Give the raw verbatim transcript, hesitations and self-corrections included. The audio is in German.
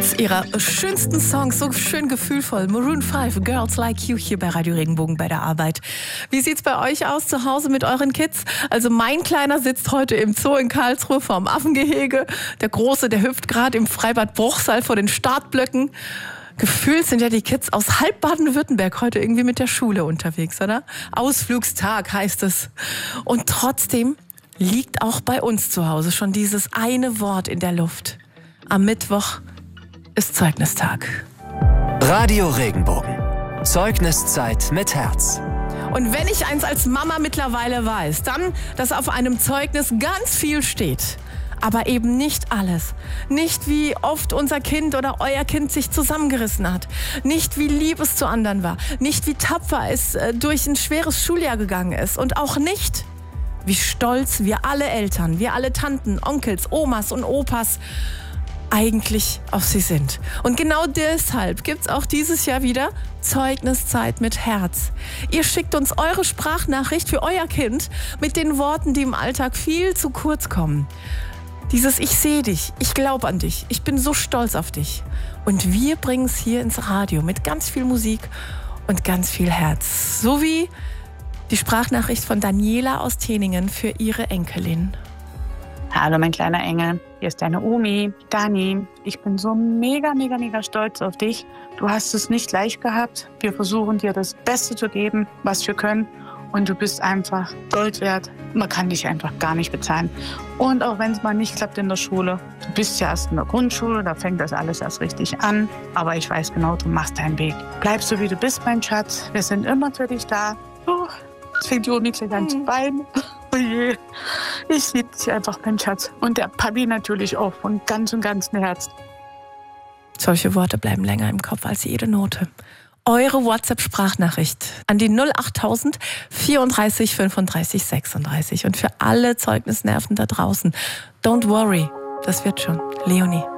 Eins ihrer schönsten Songs, so schön gefühlvoll. Maroon fünf, Girls Like You, hier bei Radio Regenbogen bei der Arbeit. Wie sieht's bei euch aus zu Hause mit euren Kids? Also mein Kleiner sitzt heute im Zoo in Karlsruhe vorm Affengehege. Der Große, der hüpft gerade im Freibad Bruchsal vor den Startblöcken. Gefühlt sind ja die Kids aus halb Baden-Württemberg heute irgendwie mit der Schule unterwegs, oder? Ausflugstag heißt es. Und trotzdem liegt auch bei uns zu Hause schon dieses eine Wort in der Luft. Am Mittwoch ist Zeugnistag. Radio Regenbogen. Zeugniszeit mit Herz. Und wenn ich eins als Mama mittlerweile weiß, dann, dass auf einem Zeugnis ganz viel steht. Aber eben nicht alles. Nicht wie oft unser Kind oder euer Kind sich zusammengerissen hat. Nicht wie lieb es zu anderen war. Nicht wie tapfer es äh, durch ein schweres Schuljahr gegangen ist. Und auch nicht, wie stolz wir alle Eltern, wir alle Tanten, Onkels, Omas und Opas eigentlich auf sie sind. Und genau deshalb gibt's auch dieses Jahr wieder Zeugniszeit mit Herz. Ihr schickt uns eure Sprachnachricht für euer Kind mit den Worten, die im Alltag viel zu kurz kommen. Dieses Ich sehe dich, ich glaube an dich, ich bin so stolz auf dich. Und wir bringen es hier ins Radio mit ganz viel Musik und ganz viel Herz. So wie die Sprachnachricht von Daniela aus Teningen für ihre Enkelin. Hallo mein kleiner Engel, hier ist deine Omi, Dani. Ich bin so mega, mega, mega stolz auf dich. Du hast es nicht leicht gehabt. Wir versuchen dir das Beste zu geben, was wir können. Und du bist einfach Gold wert. Man kann dich einfach gar nicht bezahlen. Und auch wenn es mal nicht klappt in der Schule, du bist ja erst in der Grundschule, da fängt das alles erst richtig an. Aber ich weiß genau, du machst deinen Weg. Bleib so, wie du bist, mein Schatz. Wir sind immer für dich da. Oh, jetzt fängt die Omi gleich an zu weinen. Oh je, ich liebe dich einfach, mein Schatz. Und der Papi natürlich auch von ganz und ganzem Herzen. Solche Worte bleiben länger im Kopf als jede Note. Eure WhatsApp-Sprachnachricht an die null achttausend vierunddreißig fünfunddreißig sechsunddreißig. Und für alle Zeugnisnerven da draußen, don't worry, das wird schon. Leonie.